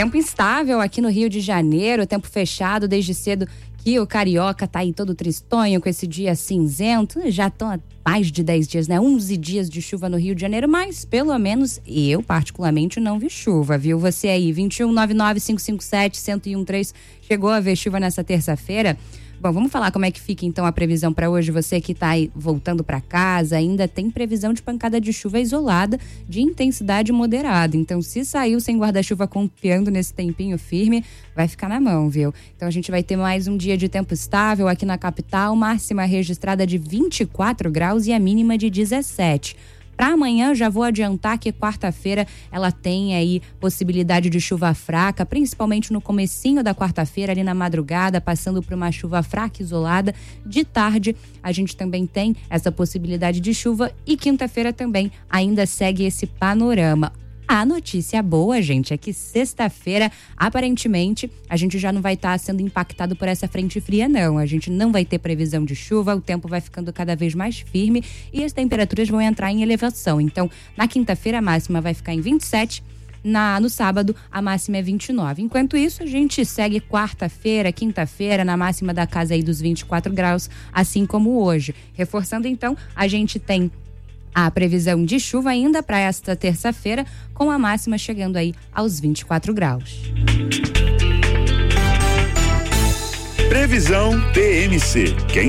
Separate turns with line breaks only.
Tempo instável aqui no Rio de Janeiro, tempo fechado desde cedo, que o carioca tá aí todo tristonho com esse dia cinzento. Já estão há mais de 10 dias, né? 11 dias de chuva no Rio de Janeiro, mas pelo menos eu particularmente não vi chuva, viu? Você aí, 2199-557-1013, chegou a ver chuva nessa terça-feira? Bom, vamos falar como é que fica então a previsão para hoje. Você que está aí voltando para casa, ainda tem previsão de pancada de chuva isolada de intensidade moderada. Então, se saiu sem guarda-chuva confiando nesse tempinho firme, vai ficar na mão, viu? Então, a gente vai ter mais um dia de tempo estável aqui na capital, máxima registrada de 24 graus e a mínima de 17. Para amanhã, já vou adiantar que quarta-feira ela tem aí possibilidade de chuva fraca, principalmente no comecinho da quarta-feira, ali na madrugada, passando por uma chuva fraca isolada. De tarde, a gente também tem essa possibilidade de chuva e quinta-feira também ainda segue esse panorama. A notícia boa, gente, é que sexta-feira, aparentemente, a gente já não vai estar sendo impactado por essa frente fria, não. A gente não vai ter previsão de chuva, o tempo vai ficando cada vez mais firme e as temperaturas vão entrar em elevação. Então, na quinta-feira, a máxima vai ficar em 27, no sábado, a máxima é 29. Enquanto isso, a gente segue quarta-feira, quinta-feira, na máxima da casa aí dos 24 graus, assim como hoje. Reforçando, então, a gente tem a previsão de chuva ainda para esta terça-feira, com a máxima chegando aí aos 24 graus.
Previsão PMC.